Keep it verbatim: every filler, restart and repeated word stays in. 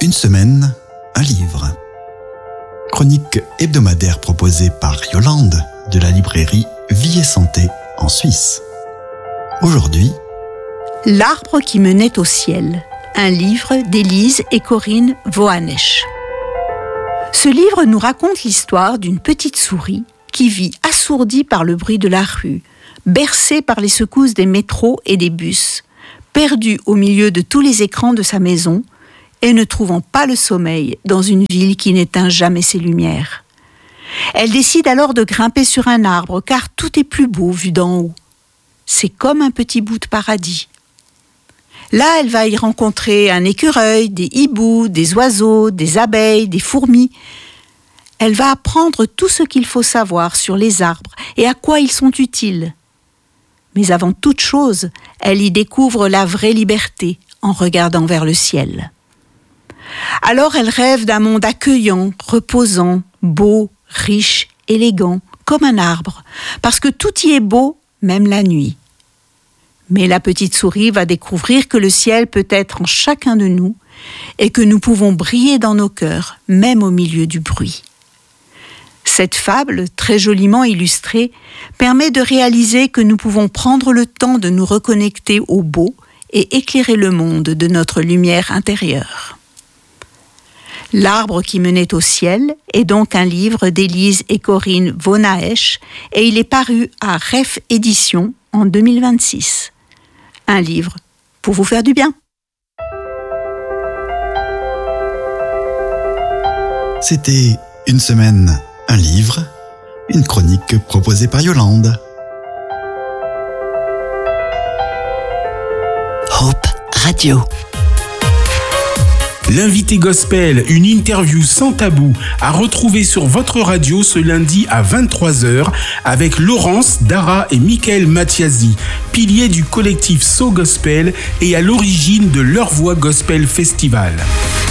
Une semaine, un livre. Chronique hebdomadaire proposée par Yolande de la librairie Vie et Santé en Suisse. Aujourd'hui, L'arbre qui menait au ciel, un livre d'Élise et Corinne Voanesch. Ce livre nous raconte l'histoire d'une petite souris qui vit assourdie par le bruit de la rue, bercée par les secousses des métros et des bus, perdue au milieu de tous les écrans de sa maison et ne trouvant pas le sommeil dans une ville qui n'éteint jamais ses lumières. Elle décide alors de grimper sur un arbre car tout est plus beau vu d'en haut. C'est comme un petit bout de paradis. Là, elle va y rencontrer un écureuil, des hiboux, des oiseaux, des abeilles, des fourmis. Elle va apprendre tout ce qu'il faut savoir sur les arbres et à quoi ils sont utiles. Mais avant toute chose, elle y découvre la vraie liberté en regardant vers le ciel. Alors elle rêve d'un monde accueillant, reposant, beau, riche, élégant, comme un arbre, parce que tout y est beau, même la nuit. Mais la petite souris va découvrir que le ciel peut être en chacun de nous et que nous pouvons briller dans nos cœurs, même au milieu du bruit. Cette fable, très joliment illustrée, permet de réaliser que nous pouvons prendre le temps de nous reconnecter au beau et éclairer le monde de notre lumière intérieure. L'arbre qui menait au ciel est donc un livre d'Élise et Corinne Voanesch et il est paru à Ref Éditions en deux mille vingt-six. Un livre pour vous faire du bien. c'était Une semaine, un livre, une chronique proposée par Yolande. Hope Radio. L'invité gospel, une interview sans tabou à retrouver sur votre radio ce lundi à vingt-trois heures avec Laurence, Dara et Michael Mathiasi, piliers du collectif So Gospel et à l'origine de Leur Voix Gospel Festival.